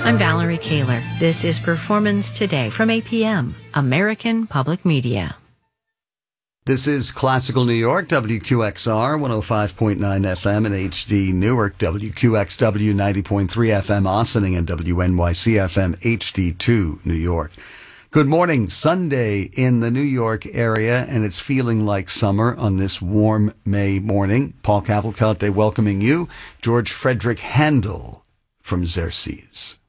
I'm Valerie Kaler. This is Performance Today from APM, American Public Media. This is Classical New York, WQXR, 105.9 FM and HD Newark, WQXW, 90.3 FM Ossining, and WNYC FM HD2 New York. Good morning, Sunday in the New York area, and it's feeling like summer on this warm May morning. Paul Cavalcante welcoming you, George Frederick Handel from Xerxes.